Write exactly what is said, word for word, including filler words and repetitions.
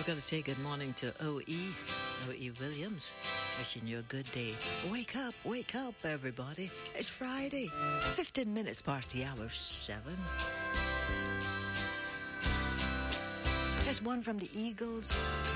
We're going to say good morning to O E, O E Williams. Wishing you a good day. Wake up, wake up, everybody. It's Friday. fifteen minutes past the hour seven. Here's one from the Eagles.